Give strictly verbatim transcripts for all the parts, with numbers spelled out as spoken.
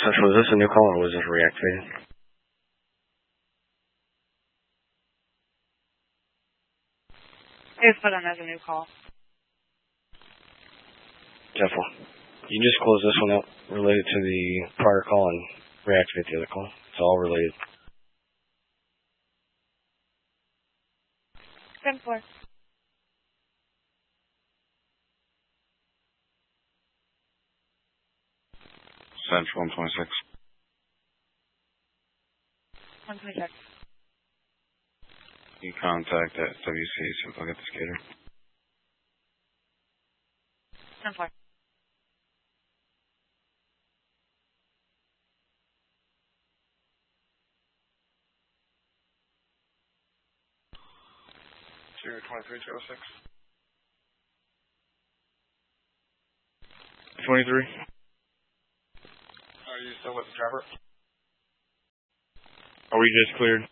Central, is this a new call or was this reactivated? It's put on as a new call. Careful. You can just close this one out related to the prior call and reactivate the other call. It's all related. ten four. Central one twenty-six. one twenty-six. You contact at W C so they'll get the skater. ten four. Zero twenty-three zero six. twenty-three. Are you still with the driver? Are we just cleared?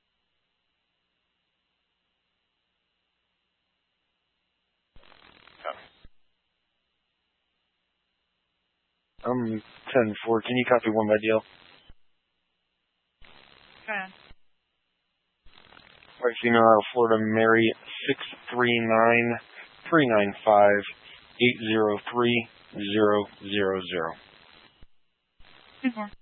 I'm ten four. Can you copy one by deal? Go ahead. Right, female out of Florida, Mary, six three nine, three nine five, eight zero three, zero zero zero. ten four.